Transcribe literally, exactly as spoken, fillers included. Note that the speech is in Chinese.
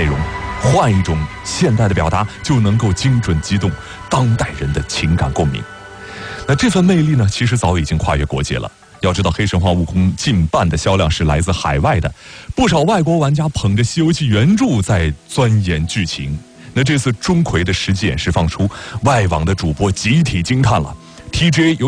内容，换一种现代的表达，就能够精准击动当代人的情感共鸣。那这份魅力呢，其实早已经跨越国界了。要知道，《黑神话：悟空》近半的销量是来自海外的，不少外国玩家捧着《西游记》原著在钻研剧情。那这次钟馗的实际演示放出，外网的主播集体惊叹了 ，T G A 有